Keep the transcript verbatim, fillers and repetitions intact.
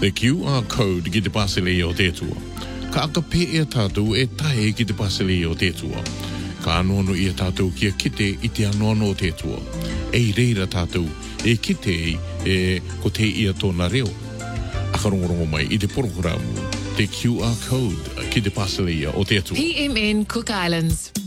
The Q R code ki te pasele o te tua. Ka aka pe e tātou e tae ki te pasele o te tua. Ka anono i a tātou kia kite i te anono o te tua. E reira tātou e kite e ko te ia tōna reo. Akarongorongo mai i te programu. The Q R code ki te pasele o te tua. P M N Cook Islands.